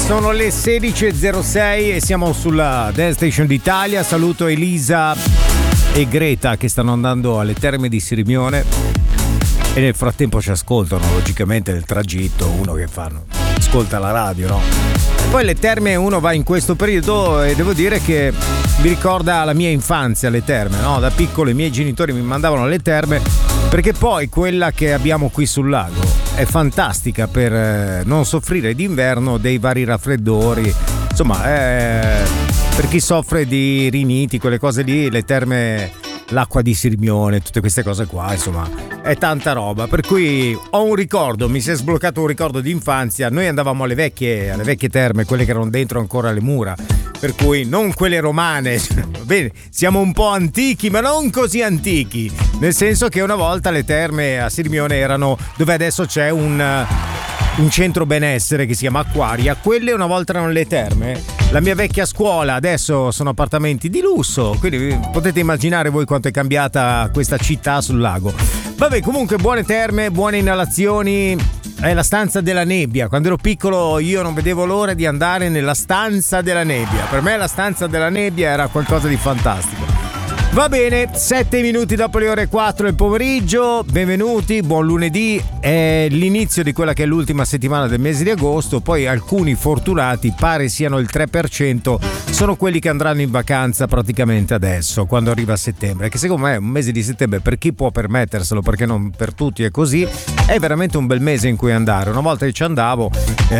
Sono le 16.06 e siamo sulla Dance Station d'Italia. Saluto Elisa e Greta che stanno andando alle Terme di Sirmione e nel frattempo ci ascoltano logicamente nel tragitto, uno che ascolta la radio, no? Poi le terme, uno va in questo periodo e devo dire che mi ricorda la mia infanzia, le terme, no? Da piccolo i miei genitori mi mandavano alle terme perché poi quella che abbiamo qui sul lago è fantastica per non soffrire d'inverno dei vari raffreddori. Insomma, per chi soffre di riniti, quelle cose lì, le terme, l'acqua di Sirmione, tutte queste cose qua, insomma, è tanta roba. Per cui ho un ricordo, mi si è sbloccato un ricordo di infanzia. Noi andavamo alle vecchie terme, quelle che erano dentro ancora le mura, per cui non quelle romane. Bene, siamo un po' antichi, ma non così antichi, nel senso che una volta le terme a Sirmione erano dove adesso c'è un centro benessere che si chiama Acquaria. Quelle una volta erano le terme. La mia vecchia scuola adesso sono appartamenti di lusso, quindi potete immaginare voi quanto è cambiata questa città sul lago. Vabbè, comunque buone terme, buone inalazioni. È la stanza della nebbia. Quando ero piccolo io non vedevo l'ora di andare nella stanza della nebbia. Per me la stanza della nebbia era qualcosa di fantastico. Va bene, 7 minuti dopo le ore 4 del pomeriggio, benvenuti, buon lunedì, è l'inizio di quella che è l'ultima settimana del mese di agosto, poi alcuni fortunati, pare siano il 3%, sono quelli che andranno in vacanza praticamente adesso, quando arriva settembre, che secondo me è un mese di settembre, per chi può permetterselo, perché non per tutti è così, è veramente un bel mese in cui andare. Una volta che ci andavo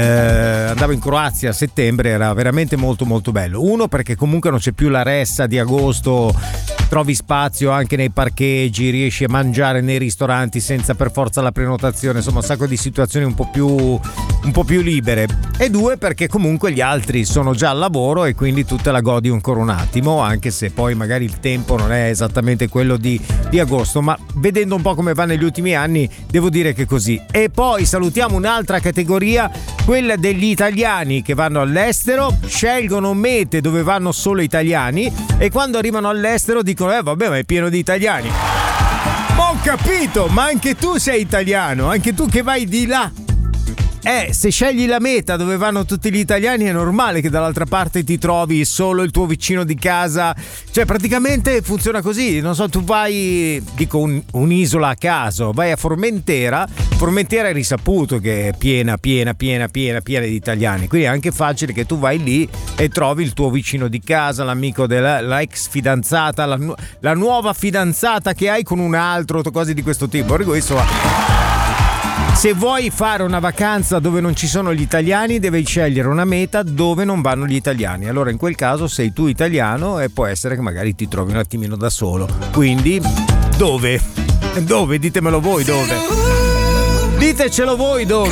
in Croazia a settembre, era veramente molto molto bello. Uno, perché comunque non c'è più la ressa di agosto, trovi spazio anche nei parcheggi, riesci a mangiare nei ristoranti senza per forza la prenotazione, insomma un sacco di situazioni un po' più libere. E due, perché comunque gli altri sono già al lavoro e quindi tu te la godi ancora un attimo, anche se poi magari il tempo non è esattamente quello di agosto, ma vedendo un po' come va negli ultimi anni devo dire che è così. E poi salutiamo un'altra categoria, quella degli italiani che vanno all'estero, scelgono mete dove vanno solo italiani e quando arrivano all'estero dicono vabbè, ma è pieno di italiani. Ho capito, ma anche tu sei italiano, anche tu che vai di là. Se scegli la meta dove vanno tutti gli italiani è normale che dall'altra parte ti trovi solo il tuo vicino di casa, cioè praticamente funziona così. Non so, tu vai, dico un'isola a caso, vai a Formentera è risaputo che è piena di italiani, quindi è anche facile che tu vai lì e trovi il tuo vicino di casa, l'amico della ex fidanzata, la nuova fidanzata che hai con un altro, cose di questo tipo. Insomma, se vuoi fare una vacanza dove non ci sono gli italiani, devi scegliere una meta dove non vanno gli italiani. Allora in quel caso sei tu italiano e può essere che magari ti trovi un attimino da solo. Quindi dove? Ditemelo voi dove. Ditecelo voi dove.